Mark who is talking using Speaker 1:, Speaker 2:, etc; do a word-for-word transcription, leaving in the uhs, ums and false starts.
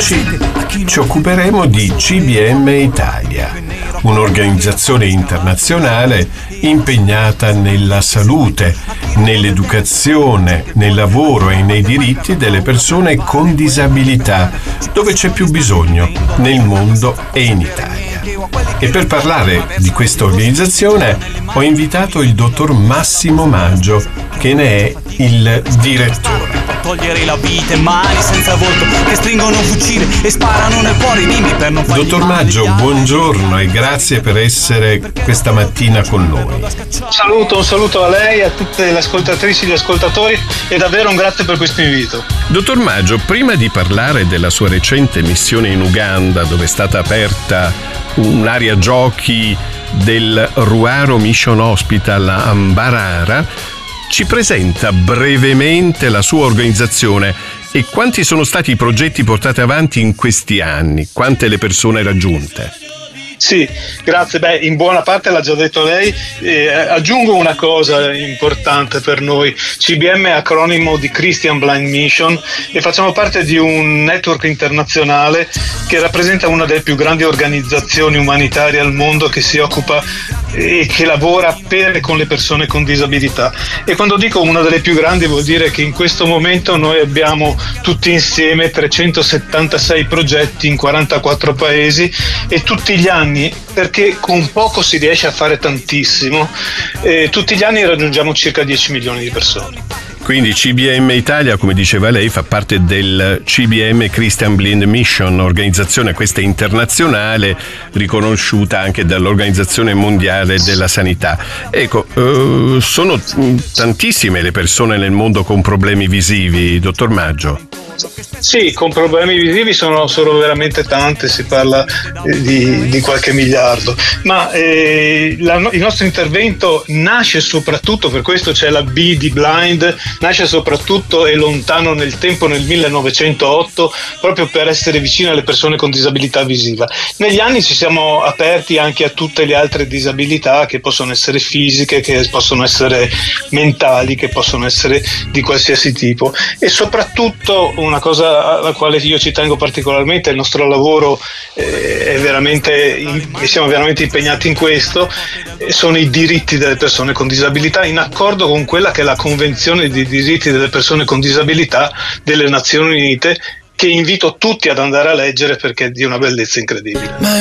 Speaker 1: Oggi ci occuperemo di C B M Italia, un'organizzazione internazionale impegnata nella salute, nell'educazione, nel lavoro e nei diritti delle persone con disabilità, dove c'è più bisogno, nel mondo e in Italia. E per parlare di questa organizzazione ho invitato il dottor Massimo Maggio, che ne è il direttore.
Speaker 2: Togliere la vita in mani senza volto che stringono fucile e sparano nel cuore i bimbi per non fargli
Speaker 1: Dottor Maggio, buongiorno e grazie per essere questa mattina con noi.
Speaker 3: Un saluto, un saluto a lei, a tutte le ascoltatrici e gli ascoltatori e davvero un grazie per questo invito.
Speaker 1: Dottor Maggio, prima di parlare della sua recente missione in Uganda, dove è stata aperta un'area giochi del Ruaro Mission Hospital a Mbarara, ci presenta brevemente la sua organizzazione e quanti sono stati i progetti portati avanti in questi anni, quante le persone raggiunte.
Speaker 3: Sì, grazie. Beh, in buona parte l'ha già detto lei. Eh, aggiungo una cosa importante per noi. C B M è acronimo di Christian Blind Mission e facciamo parte di un network internazionale che rappresenta una delle più grandi organizzazioni umanitarie al mondo che si occupa e che lavora per e con le persone con disabilità. E quando dico una delle più grandi vuol dire che in questo momento noi abbiamo tutti insieme trecentosettantasei progetti in quarantaquattro paesi e tutti gli anni, perché con poco si riesce a fare tantissimo, eh, tutti gli anni raggiungiamo circa dieci milioni di persone.
Speaker 1: Quindi C B M Italia, come diceva lei, fa parte del C B M Christian Blind Mission, organizzazione questa internazionale riconosciuta anche dall'Organizzazione Mondiale della Sanità. Ecco, eh, sono tantissime le persone nel mondo con problemi visivi, dottor Maggio.
Speaker 3: Sì, con problemi visivi sono, sono veramente tante, si parla eh, di, di qualche miliardo, ma eh, la, il nostro intervento nasce soprattutto, per questo c'è la B di Blind, nasce soprattutto e lontano nel tempo, nel millenovecentootto, proprio per essere vicino alle persone con disabilità visiva. Negli anni ci siamo aperti anche a tutte le altre disabilità, che possono essere fisiche, che possono essere mentali, che possono essere di qualsiasi tipo, e soprattutto una cosa alla quale io ci tengo particolarmente, il nostro lavoro eh, è veramente, siamo veramente impegnati in questo, eh, sono i diritti delle persone con disabilità, in accordo con quella che è la Convenzione dei diritti delle persone con disabilità delle Nazioni Unite, che invito tutti ad andare a leggere perché è di una bellezza incredibile.